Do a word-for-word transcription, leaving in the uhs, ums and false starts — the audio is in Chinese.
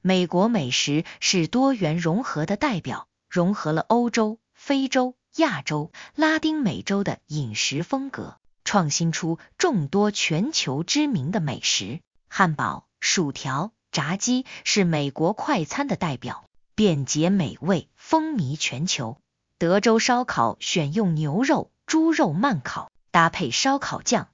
美国美食是多元融合的代表，融合了欧洲、非洲、亚洲、拉丁美洲的饮食风格，创新出众多全球知名的美食。汉堡、薯条、炸鸡是美国快餐的代表，便捷美味，风靡全球。德州烧烤选用牛肉、猪肉慢烤，搭配烧烤酱，